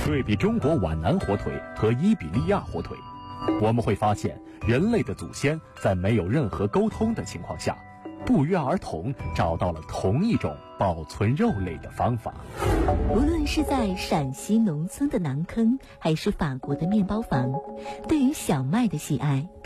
对比中国皖南火腿和伊比利亚火腿，我们会发现人类的祖先在没有任何沟通的情况下，不约而同找到了同一种保存肉类的方法。 无论是在陕西农村的馕坑，还是法国的面包房，对于小麦的喜爱